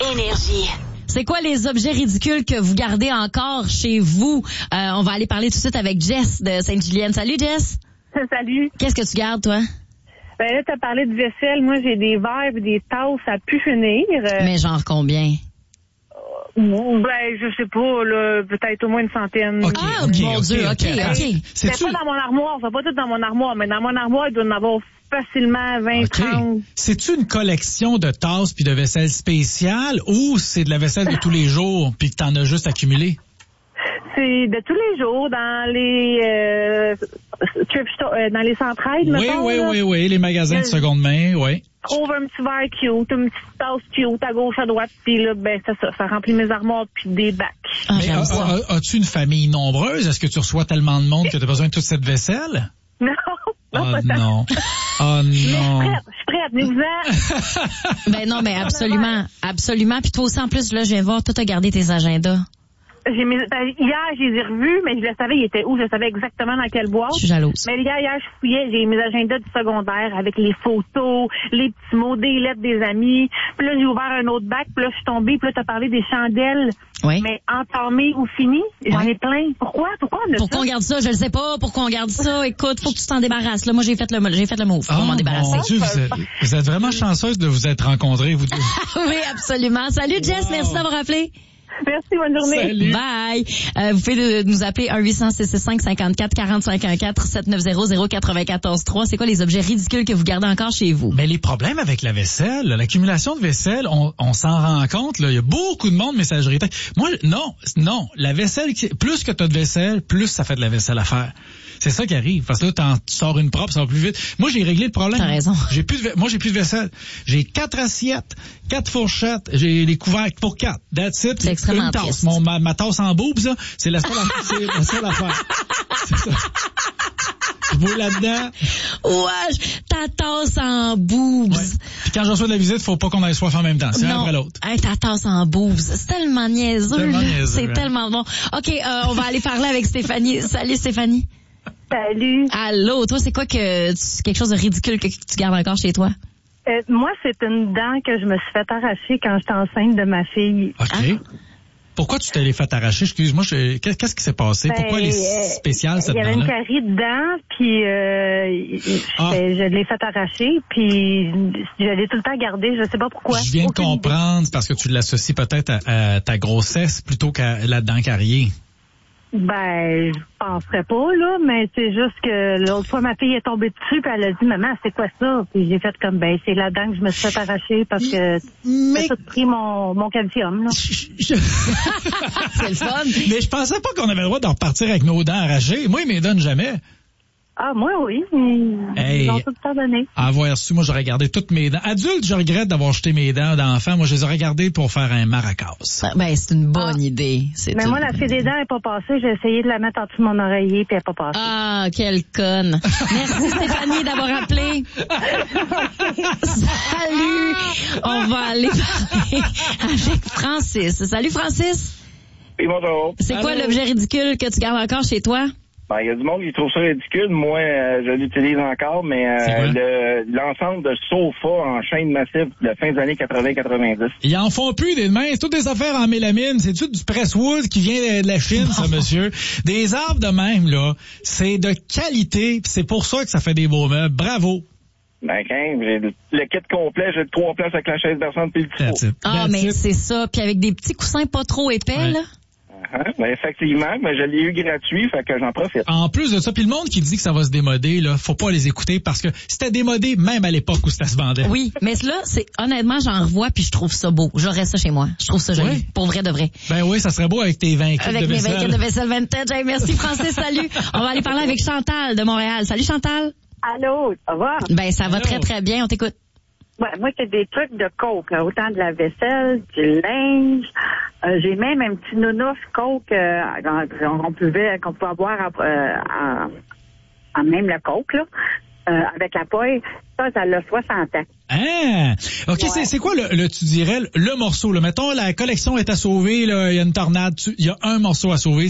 Énergie. C'est quoi les objets ridicules que vous gardez encore chez vous? On va aller parler tout de suite avec Jess de Sainte-Julienne. Salut Jess. Salut. Qu'est-ce que tu gardes, toi? Ben là, t'as parlé de vaisselle. Moi, j'ai des verres et des tasses à pu finir. Mais genre combien? Ben, je sais pas, là, peut-être au moins une centaine. Okay, mon Dieu, OK. C'est pas dans mon armoire, c'est pas tout dans mon armoire, mais dans mon armoire, il doit en avoir facilement 20-30. C'est-tu une collection de tasses puis de vaisselle spéciale ou c'est de la vaisselle de tous les jours puis que t'en as juste accumulé? C'est de tous les jours dans les dans les centrales, Oui, les magasins de seconde main, oui. Trouve un petit verre cute, une petite tasse cute à gauche, à droite, puis là, ben c'est ça remplit mes armoires puis des bacs. Mais as-tu une famille nombreuse? Est-ce que tu reçois tellement de monde que tu as besoin de toute cette vaisselle? Non. Oh non. Oh non. Je suis prête, venez-vous-en. Ben non, mais absolument. Puis toi aussi, en plus, là, je viens voir, toi, t'as gardé tes agendas. Hier, je les ai revus, mais je le savais, ils étaient où, je savais exactement dans quelle boîte. Je suis jalouse. Mais hier, je fouillais, j'ai mes agendas du secondaire avec les photos, les petits mots, des lettres des amis. Puis là, j'ai ouvert un autre bac, puis là, je suis tombée, puis là, t'as parlé des chandelles. Oui. Mais entamées ou finies, j'en ai plein. Pourquoi on a Pourquoi on garde ça? Je le sais pas. Pourquoi on garde ça? Écoute, faut que tu t'en débarrasses. Là, moi, j'ai fait le move pour m'en débarrasser. Mon Dieu, vous êtes vraiment chanceuse de vous être rencontrés, vous deux. Oui, absolument. Salut, Jess. Merci d'avoir appelé. Merci, bonne journée. Salut. Bye. Vous pouvez nous appeler 1-800-665-54-45-4, 790-094-3. C'est quoi les objets ridicules que vous gardez encore chez vous? Mais les problèmes avec la vaisselle, l'accumulation de vaisselle, on s'en rend compte, là. Il y a beaucoup de monde messagerie. Moi, non. La vaisselle, plus que t'as de vaisselle, plus ça fait de la vaisselle à faire. C'est ça qui arrive. Parce que là, tu sors une propre, ça va plus vite. Moi, j'ai réglé le problème. T'as raison. J'ai plus de vaisselle. J'ai 4 assiettes, 4 fourchettes, j'ai les couvercles pour 4. That's it. C'est extrêmement une tasse. triste. Ma tasse en boobs, ça, c'est la seule affaire. C'est ça. Je vais là-dedans. Ouais, ta tasse en boobs. Ouais. Puis quand je reçois de la visite, faut pas qu'on aille soif en même temps. C'est un après l'autre. Hey, ta tasse en boobs. C'est tellement niaiseux. C'est tellement bon. OK, on va aller parler avec Stéphanie. Salut, Stéphanie. Salut. Allô, toi, c'est quoi quelque chose de ridicule que tu gardes encore chez toi? Moi, c'est une dent que je me suis fait arracher quand j'étais enceinte de ma fille. OK. Ah. Pourquoi tu t'es les fait arracher? Excuse-moi, qu'est-ce qui s'est passé? Pourquoi elle est spéciale, cette dent-là? Il y avait une carie dedans, puis je l'ai fait arracher, puis je l'ai tout le temps gardée, je sais pas pourquoi. Je viens de comprendre, c'est parce que tu l'associes peut-être à ta grossesse plutôt qu'à la dent cariée. Ben, je penserais pas, là, mais c'est juste que l'autre fois, ma fille est tombée dessus, puis elle a dit, maman, c'est quoi ça? Puis j'ai fait comme, ben, c'est la dent que je me suis fait arracher parce que j'ai tout pris mon calcium, là. C'est le fun. Mais je pensais pas qu'on avait le droit de repartir avec nos dents arrachées. Moi, ils me donnent jamais. Ah, moi, oui. Ils ont tout le temps donné. Avoir su, moi, j'aurais gardé toutes mes dents. Adulte, je regrette d'avoir jeté mes dents d'enfant. Moi, je les aurais gardées pour faire un maracas. Ben, c'est une bonne idée. Mais moi, la fille des dents n'est pas passée. J'ai essayé de la mettre en dessous de mon oreiller, puis elle n'est pas passée. Ah, quelle conne. Merci, Stéphanie, d'avoir appelé. Salut. On va aller parler avec Francis. Salut, Francis. Oui, bonjour. C'est quoi l'objet ridicule que tu gardes encore chez toi? Ben, il y a du monde qui trouve ça ridicule. Moi, je l'utilise encore, mais l'ensemble de sofas en chaîne massive de fin des années 80-90. Ils en font plus des mains. C'est toutes des affaires en mélamine. C'est tout du presswood qui vient de la Chine, ça, monsieur. Des arbres de même, là. C'est de qualité. C'est pour ça que ça fait des beaux meubles. Bravo. Ben, quand j'ai le kit complet, j'ai 3 places avec la chaise berçante puis le petit Ah, mais c'est ça. Puis avec des petits coussins pas trop épais, là. Ben effectivement, mais je l'ai eu gratuit, fait que j'en profite. En plus de ça, puis le monde qui dit que ça va se démoder, là, faut pas les écouter parce que c'était démodé même à l'époque où ça se vendait. Oui, mais là, honnêtement, j'en revois puis je trouve ça beau. J'aurais ça chez moi. Je trouve ça joli. Oui. Pour vrai de vrai. Ben oui, ça serait beau avec tes 20 kits de vaisselle. Avec mes 20 kits de vaisselle vintage. Hey, merci Francis, salut. On va aller parler avec Chantal de Montréal. Salut Chantal. Allô, ça va? Ben ça va très très bien, on t'écoute. Ouais, moi, c'est des trucs de coke, là, autant de la vaisselle, du linge. J'ai même un petit nounours coke qu'on pouvait avoir en même le coke, là, avec la poêle. Ça a 60 ans. Ah! OK, ouais. C'est quoi tu dirais, le morceau, là? Mettons, la collection est à sauver, là, il y a une tornade, il y a un morceau à sauver.